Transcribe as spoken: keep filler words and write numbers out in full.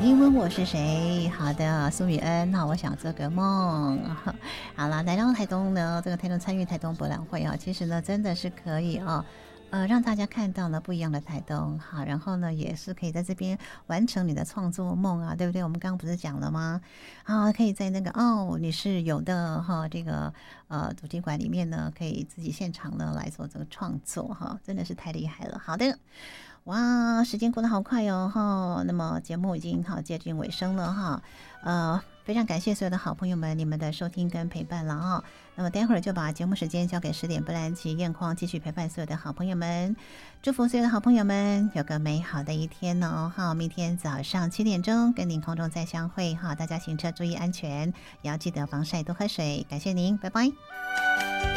你问我是谁？好的，苏雨恩，那我想做个梦。好了，来到台东呢，这个台东参与台东博览会啊，其实呢真的是可以啊。呃，让大家看到了不一样的台东，好，然后呢，也是可以在这边完成你的创作梦啊，对不对？我们刚刚不是讲了吗？啊，可以在那个哦，你是有的哈，这个呃主题馆里面呢，可以自己现场呢来做这个创作哈，真的是太厉害了。好的。哇，时间过得好快哦哈！那么节目已经好接近尾声了哈，呃，非常感谢所有的好朋友们你们的收听跟陪伴了啊。那么待会儿就把节目时间交给十点布兰奇燕匡继续陪伴所有的好朋友们，祝福所有的好朋友们有个美好的一天哦哈！明天早上七点钟跟您空中再相会哈，大家行车注意安全，也要记得防晒多喝水，感谢您，拜拜。